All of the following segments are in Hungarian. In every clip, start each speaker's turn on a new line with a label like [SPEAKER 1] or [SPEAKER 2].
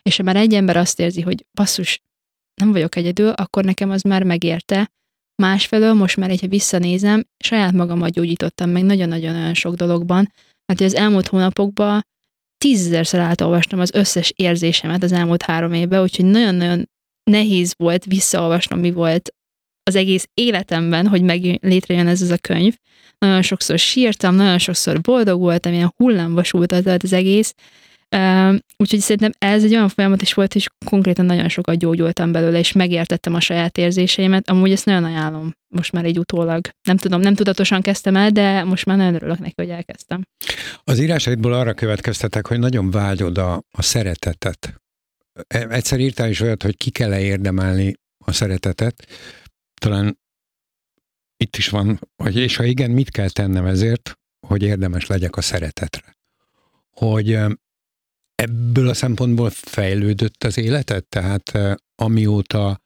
[SPEAKER 1] És ha már egy ember azt érzi, hogy basszus, nem vagyok egyedül, akkor nekem az már megérte. Másfelől most már, hogyha visszanézem, saját magamat gyógyítottam meg nagyon-nagyon sok dologban, mert az elmúlt hónapokban 10.000-szer átolvastam az összes érzésemet az elmúlt 3 évben, úgyhogy nagyon-nagyon nehéz volt visszaolvasnom, mi volt az egész életemben, hogy létrejön ez a könyv. Nagyon sokszor sírtam, nagyon sokszor boldog voltam, ilyen hullámvasútat volt az egész. Úgyhogy szerintem ez egy olyan folyamat is volt, és konkrétan nagyon sokat gyógyultam belőle, és megértettem a saját érzéseimet. Amúgy ezt nagyon ajánlom, most már egy utólag. Nem tudom, nem tudatosan kezdtem el, de most már nagyon örülök neki, hogy elkezdtem.
[SPEAKER 2] Az írásaidból arra következtetek, hogy nagyon vágyod a szeretetet. Egyszer írtál is olyat, hogy ki kell érdemelni a szeretetet. Talán itt is van, hogy és ha igen, mit kell tennem ezért, hogy érdemes legyek a szeretetre. Hogy ebből a szempontból fejlődött az életed? Tehát amióta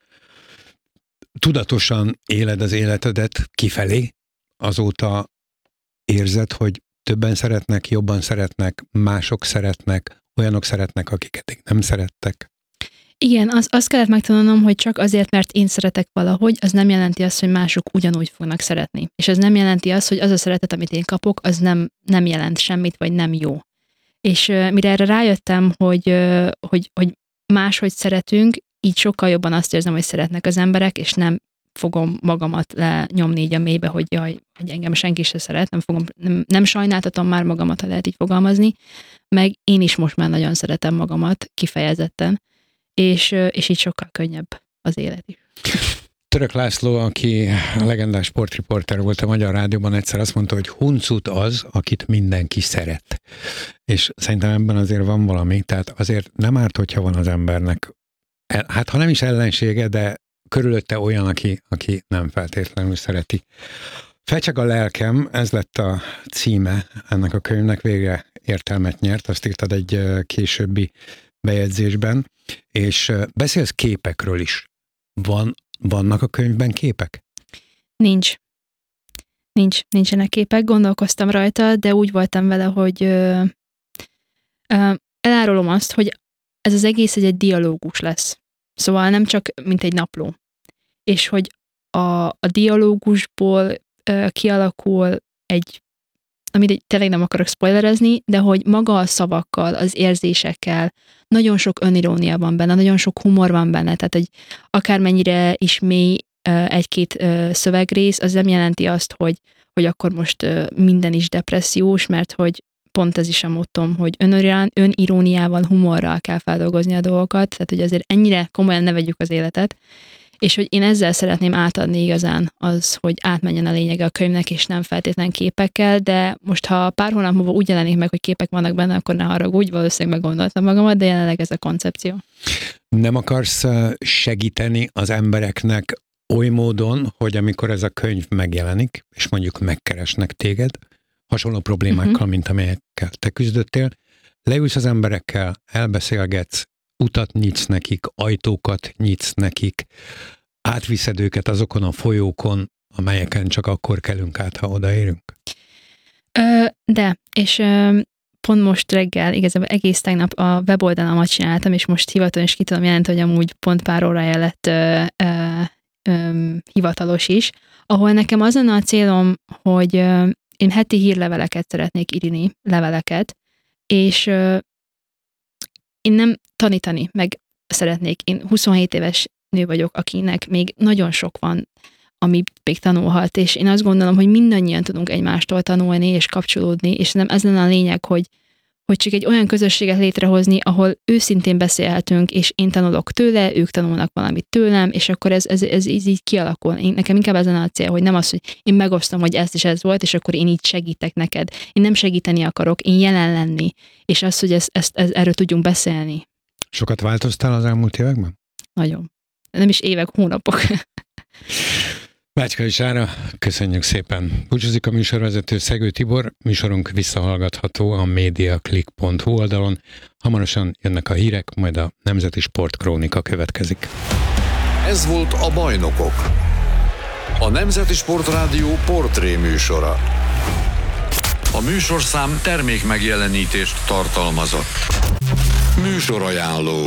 [SPEAKER 2] tudatosan éled az életedet kifelé, azóta érzed, hogy többen szeretnek, jobban szeretnek, mások szeretnek, olyanok szeretnek, akiket még nem szerettek?
[SPEAKER 1] Igen, azt kellett megtanulnom, hogy csak azért, mert én szeretek valahogy, az nem jelenti azt, hogy mások ugyanúgy fognak szeretni. És ez nem jelenti azt, hogy az a szeretet, amit én kapok, az nem jelent semmit, vagy nem jó. És mire erre rájöttem, hogy máshogy szeretünk, így sokkal jobban azt érzem, hogy szeretnek az emberek, és nem fogom magamat lenyomni így a mélybe, hogy jaj, hogy engem senki se szeret, nem sajnáltatom már magamat, ha lehet így fogalmazni, meg én is most már nagyon szeretem magamat kifejezetten, és így sokkal könnyebb az élet is.
[SPEAKER 2] Török László, aki a legendás sportriporter volt a Magyar Rádióban, egyszer azt mondta, hogy huncut az, akit mindenki szeret. És szerintem ebben azért van valami, tehát azért nem árt, hogyha van az embernek, hát ha nem is ellensége, de körülötte olyan, aki nem feltétlenül szereti. Fecseg a lelkem, ez lett a címe ennek a könyvnek, végre értelmet nyert, azt írtad egy későbbi bejegyzésben, és beszélsz képekről is. Vannak a könyvben képek?
[SPEAKER 1] Nincsenek képek, gondolkoztam rajta, de úgy voltam vele, hogy elárulom azt, hogy ez az egész egy dialógus lesz. Szóval nem csak mint egy napló. És hogy a dialógusból kialakul amit tényleg nem akarok spoilerezni, de hogy maga a szavakkal, az érzésekkel, nagyon sok önirónia van benne, nagyon sok humor van benne, tehát hogy akármennyire is mély egy-két szövegrész, az nem jelenti azt, hogy akkor most minden is depressziós, mert hogy pont ez is a mottom, hogy öniróniával, humorral kell feldolgozni a dolgokat, tehát hogy azért ennyire komolyan ne vegyük az életet, és hogy én ezzel szeretném átadni igazán az, hogy átmenjen a lényege a könyvnek, és nem feltétlen képekkel, de most ha pár hónap múlva úgy jelenik meg, hogy képek vannak benne, akkor ne haragudj, valószínűleg meggondoltam magamat, de jelenleg ez a koncepció.
[SPEAKER 2] Nem akarsz segíteni az embereknek oly módon, hogy amikor ez a könyv megjelenik, és mondjuk megkeresnek téged, hasonló problémákkal, mint amelyekkel te küzdöttél, leülsz az emberekkel, elbeszélgetsz, utat nyitsz nekik, ajtókat nyitsz nekik, átviszed őket azokon a folyókon, amelyeken csak akkor kelünk át, ha odaérünk?
[SPEAKER 1] És pont most reggel, igazából egész tegnap a weboldalamat csináltam, és most hivatalos is ki tudom jelenteni, hogy amúgy pont pár órája lett hivatalos is, ahol nekem az lenne a célom, hogy én heti hírleveleket szeretnék írni, leveleket, és én nem tanítani meg szeretnék. Én 27 éves nő vagyok, akinek még nagyon sok van, ami még tanulhat, és én azt gondolom, hogy mindannyian tudunk egymástól tanulni és kapcsolódni, és nem ez lenne a lényeg, hogy csak egy olyan közösséget létrehozni, ahol őszintén beszélhetünk, és én tanulok tőle, ők tanulnak valamit tőlem, és akkor ez így kialakul. Nekem inkább ez lenne a cél, hogy nem az, hogy én megosztom, hogy ez is ez volt, és akkor én így segítek neked. Én nem segíteni akarok, én jelen lenni, és az, hogy erről tudjunk beszélni.
[SPEAKER 2] Sokat változtál az elmúlt években?
[SPEAKER 1] Nagyon. Nem is évek, hónapok.
[SPEAKER 2] Bácskai Sára, köszönjük szépen. Búcsúzik a műsorvezető Szegő Tibor, műsorunk visszahallgatható a mediaclick.hu oldalon. Hamarosan jönnek a hírek, majd a Nemzeti Sportkrónika következik.
[SPEAKER 3] Ez volt a Bajnokok, a Nemzeti Sportrádió portré műsora. A műsorszám termékmegjelenítést tartalmazott. Műsorajánló.